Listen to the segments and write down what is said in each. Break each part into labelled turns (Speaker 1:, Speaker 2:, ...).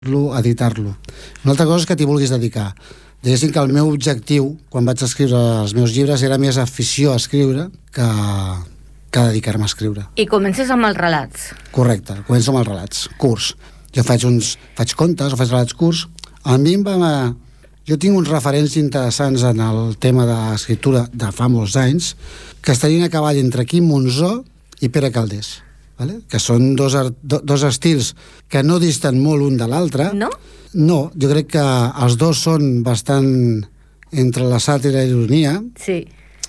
Speaker 1: editar-lo. Una altra cosa és que t'hi vulguis dedicar. Diguéssim que el meu objectiu, quan vaig escriure els meus llibres, era més afició a escriure que dedicar-me a escriure.
Speaker 2: I comences amb els relats.
Speaker 1: Correcte, començo amb els relats, curts. Jo faig contes o faig relats curts. A mi jo tinc uns referents interessants en el tema d'escriptura de fa molts anys, que estarien a cavall entre Quim Monzó i Pere Calders, vale? Que són dos estils que no disten molt un de l'altre.
Speaker 2: No?
Speaker 1: No, jo crec que els dos són bastant entre la sàtira i l'ironia.
Speaker 2: Sí.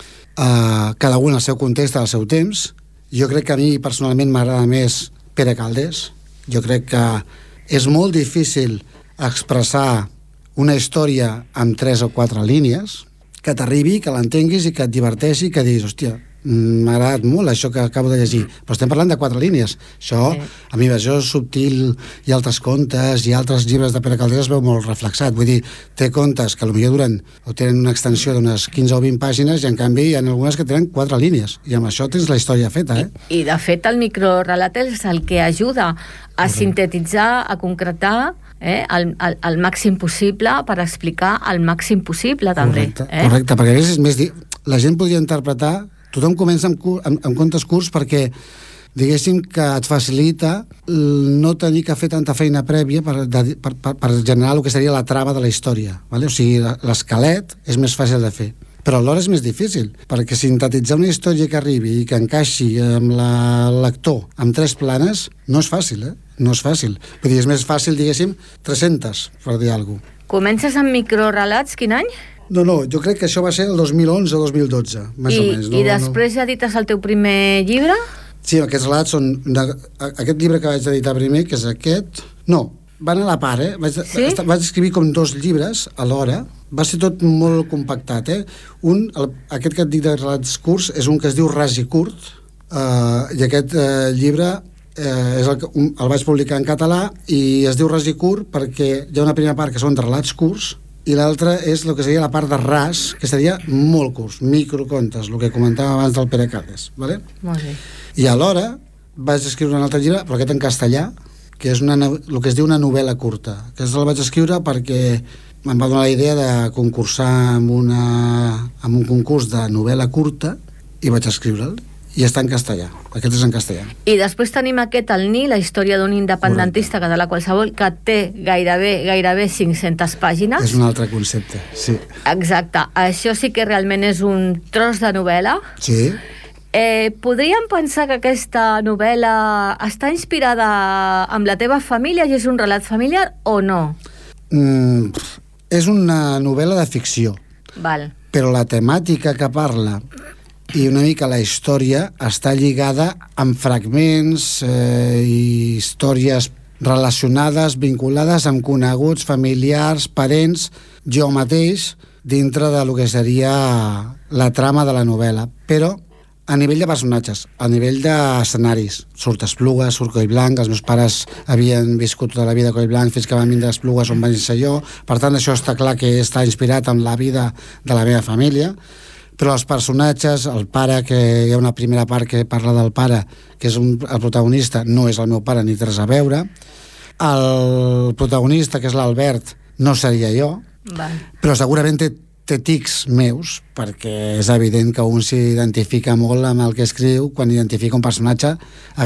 Speaker 1: Cada un al seu context, al seu temps. Jo crec que a mi personalment m'agrada més Pere Calders. Jo crec que és molt difícil expressar una història amb 3 o 4 línies, que t'arribi, que l'entenguis i que et diverteixi, que diguis, hòstia, m'ha agradat molt això que acabo de llegir, però estem parlant de 4 línies. Això, a mi, Invasió Subtil i altres contes i altres llibres de Pere Calders es veu molt reflexat. Vull dir, té contes que potser duren o tenen una extensió d'unes 15 o 20 pàgines i en canvi hi ha algunes que tenen 4 línies i amb això tens la història feta,
Speaker 2: I de fet el microrelat és el que ajuda a sintetitzar, a concretar el màxim possible per explicar el màxim possible també.
Speaker 1: Correcte, perquè a vegades la gent podria interpretar. Tothom comença amb contes curts perquè, diguéssim, que et facilita no tenir que fer tanta feina prèvia per generar el que seria la trama de la història. Vale? O sigui, l'esquelet és més fàcil de fer. Però alhora és més difícil, perquè sintetitzar una història que arribi i que encaixi amb el lector amb 3 planes no és fàcil, No és fàcil. Vull dir, és més fàcil, diguéssim, 300, per dir alguna cosa.
Speaker 2: Comences amb microrelats, quin any?
Speaker 1: No, jo crec que això va ser el 2011 o 2012, més o menys.
Speaker 2: I després ja edites el teu primer llibre?
Speaker 1: Sí, aquests relats són... Aquest llibre que vaig editar primer, que és aquest... No, van a la part, Vaig escriure com 2 llibres alhora. Va ser tot molt compactat, Aquest que et dic de relats curts és un que es diu Ras i Curt, i aquest llibre el vaig publicar en català i es diu Ras i Curt perquè hi ha una primera part que són de relats curts i l'altra és el que seria la part de ras, que seria molt curts, microcontes, el que comentàvem abans del Pere Calders, ¿vale?
Speaker 2: Molt bé.
Speaker 1: I alhora vaig escriure un altre llibre, però aquest en castellà, que és el que es diu una novel·la curta. Aquest el vaig escriure perquè em va donar la idea de concursar en un concurs de novel·la curta i vaig escriure'l. I està en castellà, aquest és en castellà.
Speaker 2: I després tenim aquest, el Ni, la història d'un independentista català qualsevol, que té gairebé 500 pàgines.
Speaker 1: És un altre concepte, sí.
Speaker 2: Exacte, això sí que realment és un tros de novel·la.
Speaker 1: Sí.
Speaker 2: Podríem pensar que aquesta novel·la està inspirada amb la teva família i és un relat familiar o no?
Speaker 1: És una novel·la de ficció.
Speaker 2: Val.
Speaker 1: Però la temàtica que parla i una mica la història està lligada amb fragments i històries relacionades, vinculades amb coneguts, familiars, parents, jo mateix, dintre de lo que seria la trama de la novel·la. Però a nivell de personatges, a nivell d'escenaris. Surt Esplugues, surt Collblanc, els meus pares havien viscut tota la vida a Collblanc fins que van vindre a Esplugues on vaig ser jo. Per tant, això està clar que està inspirat en la vida de la meva família. Però els personatges, el pare, que hi ha una primera part que parla del pare, que és el protagonista, no és el meu pare ni té res a veure. El protagonista, que és l'Albert, no seria jo.
Speaker 2: Val. Però
Speaker 1: segurament té tics meus, perquè és evident que un s'identifica molt amb el que escriu quan identifica un personatge.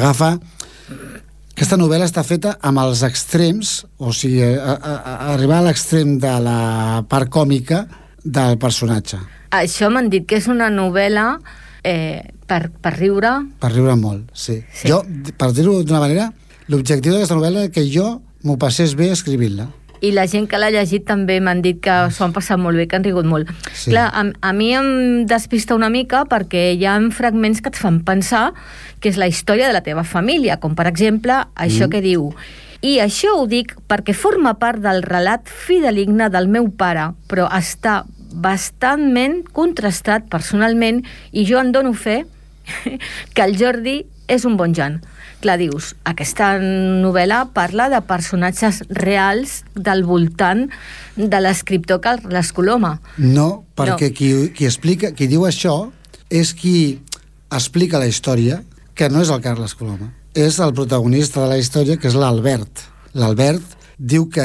Speaker 1: Aquesta novel·la està feta amb els extrems, o sigui, arribar a l'extrem de la part còmica del personatge.
Speaker 2: Això m'han dit que és una novel·la per riure. Per
Speaker 1: riure molt, sí. Jo, per dir-ho d'una manera, l'objectiu d'aquesta novel·la és que jo m'ho passés bé escrivint-la.
Speaker 2: I la gent que l'ha llegit també m'han dit que s'ho han passat molt bé, que han rigut molt. Sí. Clar, a mi em despista una mica perquè hi ha fragments que et fan pensar que és la història de la teva família, com per exemple això que diu: i això ho dic perquè forma part del relat fideligne del meu pare, però està bastantment contrastat personalment i jo en dono fe que el Jordi és un bon Jan. Clar, dius, aquesta novel·la parla de personatges reals del voltant de l'escriptor Carles Coloma.
Speaker 1: No, perquè qui diu això és qui explica la història, que no és el Carles Coloma. És el protagonista de la història, que és l'Albert. L'Albert diu que